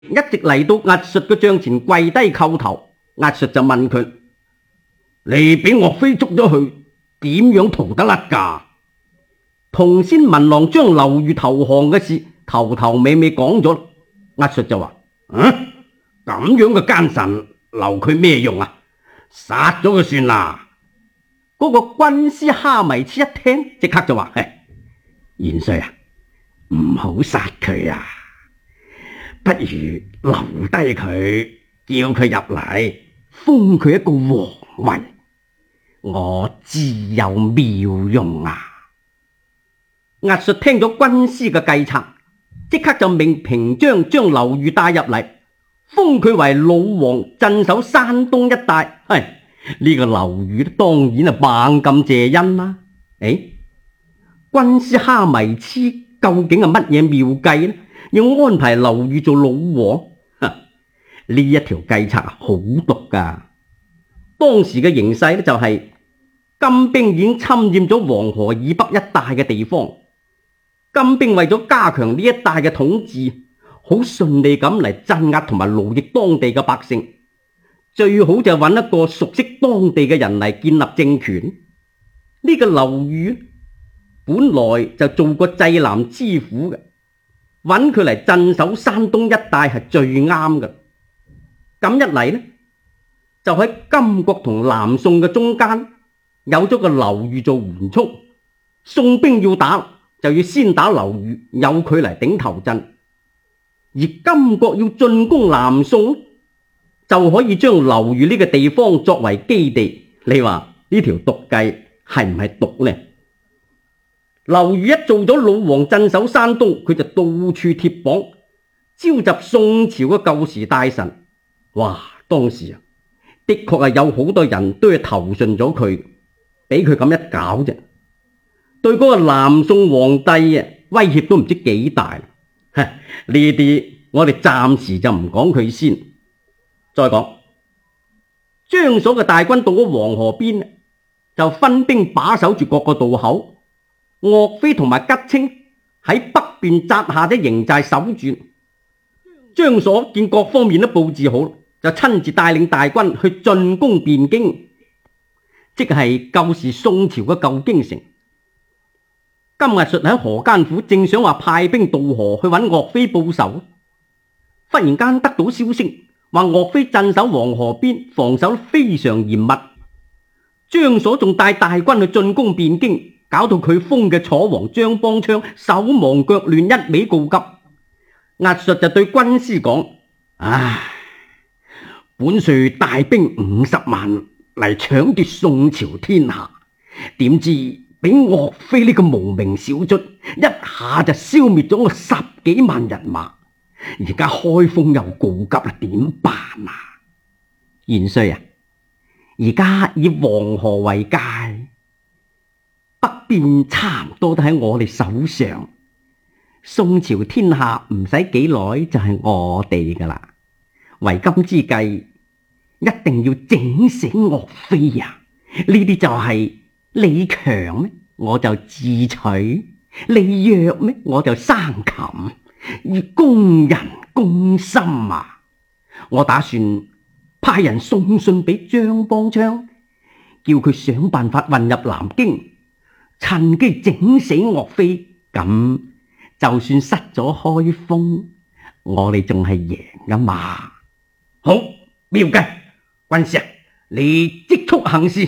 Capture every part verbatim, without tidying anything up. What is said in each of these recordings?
一直嚟到押術嘅帳前跪低叩頭。押術就問佢：你俾岳飛捉咗去，點樣逃得甩噶？同先文郎將劉豫投降嘅事頭頭尾尾講咗。押術就話：嗯，咁樣嘅奸臣留佢咩用啊？殺咗佢算啦。嗰個軍師哈迷痴一聽，即刻就話：嘿，元帥啊，唔好殺佢啊，不如留低佢，叫佢入嚟，封佢一個皇位，我自有妙用啊！押術聽咗軍師嘅計策，即刻就命平章將劉豫帶入嚟，封佢為老王，鎮守山東一帶。係呢、這個劉豫當然係猛咁謝恩啦。誒，軍師哈迷痴究竟係乜嘢妙計呢？要安排劉豫做老王？呢一條計策好毒噶。當時嘅形勢咧就係、是、金兵已經侵佔咗黃河以北一帶嘅地方。金兵為咗加強呢一帶嘅統治，好順利咁嚟鎮壓同埋奴役當地嘅百姓，最好就揾一個熟悉當地嘅人嚟建立政權。呢、這個劉豫本來就做過濟南知府嘅，揾佢嚟鎮守山東一帶係最啱嘅。咁一嚟呢，就喺金國同南宋嘅中間有咗個劉豫做援促，宋兵要打，就要先打劉豫，有佢嚟頂頭陣；而金國要進攻南宋，就可以將劉豫呢個地方作為基地。你話呢條毒計係唔係毒呢？劉豫一做咗老王鎮守山東，佢就到處貼榜，召集宋朝嘅舊時大臣。哇！當時啊，的確係有好多人都係投順咗佢，俾佢咁一搞啫。對嗰個南宋皇帝啊，威脅都唔知幾大。呢啲我哋暫時就唔講佢先。再講張所嘅大軍到咗黃河邊，就分兵把守住各個渡口。岳飛同埋吉清喺北邊紮下咗營寨守住。張所見各方面都布置好，就親自帶領大軍去進攻汴京，即係舊時宋朝嘅舊京城。金押術喺河間府，正想話派兵渡河去揾岳飛報仇，忽然間得到消息，話岳飛鎮守黃河邊，防守非常嚴密。張所仲帶大軍去進攻汴京，搞到佢封嘅楚王張邦昌手忙腳亂，一味告急。押術就對軍師講：唉，本帥帶兵五十萬嚟搶奪宋朝天下，點知俾岳飛呢個無名小卒一下就消滅咗我十幾萬人馬，而家開封又告急啦，點辦啊？元帥啊，而家以黃河為界，北邊差唔多都喺我哋手上，宋朝天下唔使幾耐就係我哋噶啦。為今之計，一定要整死岳飛啊！呢啲就係你強咩，我就智取；你弱咩，我就生擒。要攻人攻心啊！我打算派人送信俾張邦昌，叫佢想辦法混入南京，趁機整死岳飛。咁就算失咗開封，我哋仲係贏噶嘛？好，妙計，軍師啊，你即速行事。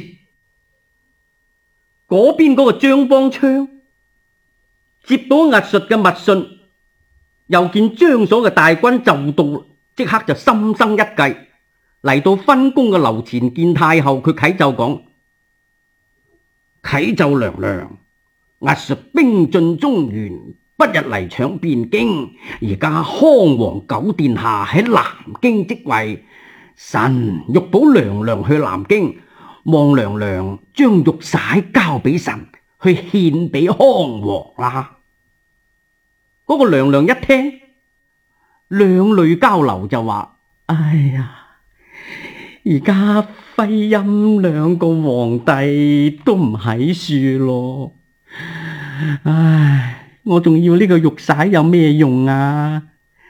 嗰邊嗰個張邦昌接到押術嘅密信，又見張所嘅大軍就到，即刻就心生一計，嚟到分工嘅樓前見太后。佢啟奏講：啟奏娘娘，押術兵進中原，不日嚟搶汴京。而家康王九殿下喺南京即位，臣欲保娘娘去南京，望娘娘將玉璽交俾臣，去獻俾康王啦。嗰個娘娘一聽，兩淚交流，就話：哎呀，而家徽欽兩個皇帝都唔喺樹咯，唉，我仲要呢個玉璽有咩用啊？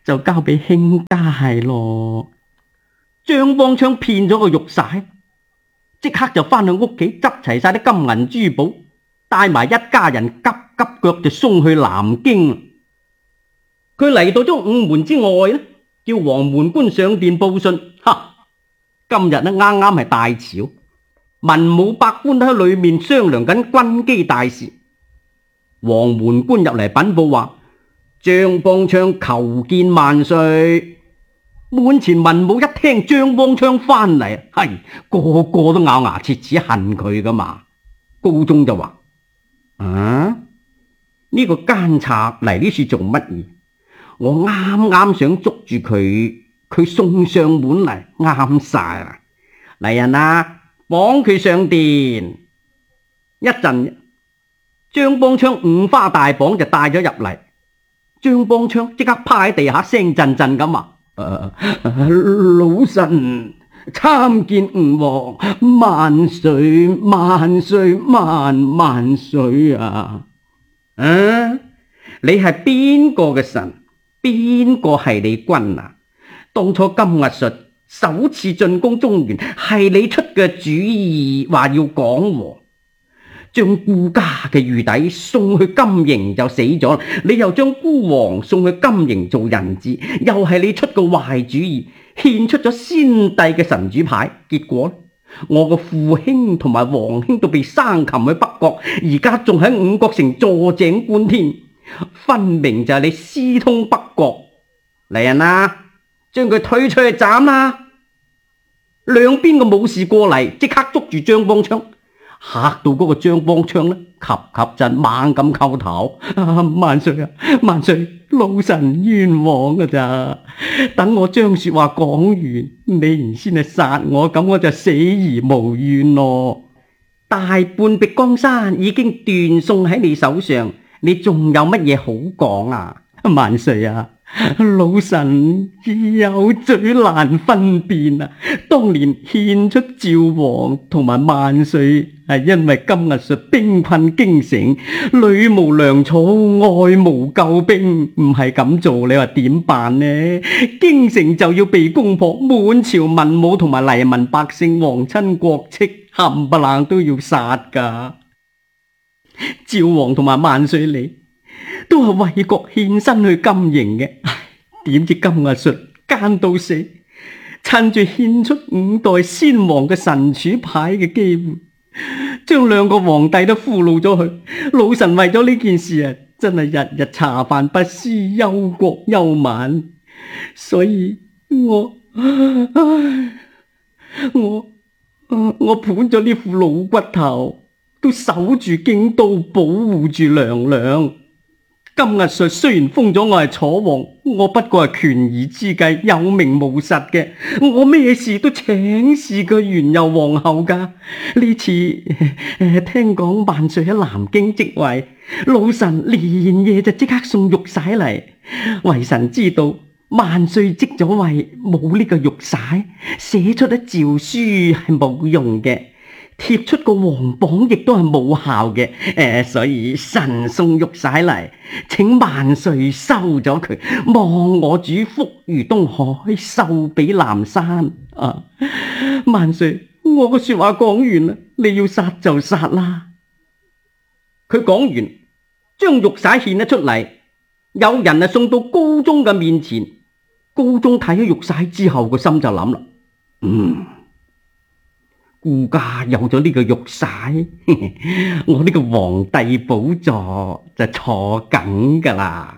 就交俾卿家咯。張邦昌騙咗個玉璽，即刻就翻去屋企執齊晒啲金銀珠寶，帶埋一家人急急腳就送去南京。佢嚟到咗午門之外咧，叫黃門官上殿報信。哈，今日咧啱啱係大潮，文武百官都喺裏面商量緊軍機大事。黃門官入嚟稟報話，張邦昌求見萬歲。滿前文武一聽張邦昌翻嚟，係個個都咬牙切齒恨佢噶嘛。高宗就話：啊，呢個奸賊嚟呢處做乜嘢？我啱啱想捉住佢，佢送上門嚟，啱晒啦！嚟人啊，綁佢上殿。一陣，張邦昌五花大綁就帶咗入嚟。張邦昌即刻趴喺地下，聲震震咁話：誒、uh, 老臣參見吾皇，萬歲萬歲萬萬歲啊！啊，你係邊個嘅臣？邊個係你君啊？當初金額術首次進攻中原，係你出嘅主意，話要講和，將顧家嘅御弟送去金營就死咗，你又將孤王送去金營做人質，又係你出個壞主意，獻出咗先帝嘅神主牌，結果我個父兄同埋皇兄都被生擒去北國，而家仲喺五國城坐井觀天，分明就係你私通北國。嚟人啊，將佢推出去斬啦！兩邊嘅武士過嚟，即刻捉住張邦昌，嚇到嗰個張邦昌呢，及及震猛咁叩頭：啊，萬歲啊，萬歲！老臣冤枉㗎咋！等我將說話講完，你原先係殺我，咁我就死而無怨咯。大半壁江山已經斷送喺你手上，你仲有乜嘢好講啊？萬歲啊！老臣有嘴難分辨啊！當年獻出趙王同埋萬歲，係因為金額術兵困京城，裏無糧草，外無救兵，唔係咁做，你話點辦呢？京城就要被攻破，滿朝文武同埋黎民百姓、皇親國戚冚唪唥都要殺噶。趙王同埋萬歲你都係為國獻身去金營嘅，點知金額術奸到死，趁住獻出五代先王嘅神主牌嘅機會，將兩個皇帝都俘虜咗去。老臣為咗呢件事啊，真係日日茶飯不思，憂國憂民，所以我唉我我盤咗呢副老骨頭，都守住京都，保護住娘娘。金額術雖然封咗我係楚王，我不過係權宜之計，有名無實嘅。我咩事都請示佢元佑皇后噶。呢次聽講萬歲喺南京即位，老臣連夜就即刻送玉璽嚟。為臣知道萬歲即咗位，冇呢個玉璽，寫出啲詔書係冇用嘅。貼出個皇榜亦都係冇效嘅，誒、呃，所以臣送玉璽嚟，請萬歲收咗佢，望我主福如東海，壽比南山。啊，萬歲，我個說話講完啦，你要殺就殺啦。佢講完，將玉璽獻咗出嚟，有人啊送到高宗嘅面前。高宗睇咗玉璽之後，個心就諗啦，嗯。顧家有咗呢個玉璽，我呢個皇帝寶座就坐緊噶啦。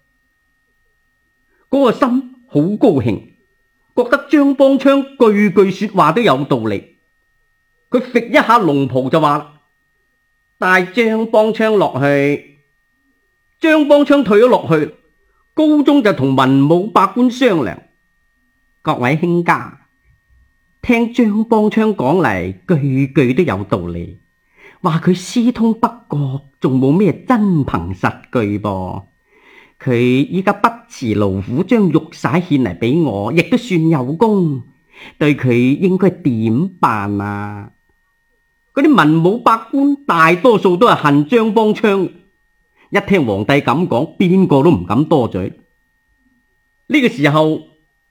嗰個心好高興，覺得張邦昌句句說話都有道理。佢揈一下龍袍就話：帶張邦昌落去。張邦昌退咗落去，高宗就同文武百官商量：各位卿家，聽張邦昌講嚟，句句都有道理，話佢私通北國，仲冇咩真憑實據噃。佢依家不辭勞苦將玉璽獻嚟俾我，亦都算有功。對佢應該點辦啊？嗰啲文武百官大多數都係恨張邦昌，一聽皇帝咁講，邊個都唔敢多嘴。 呢個時候，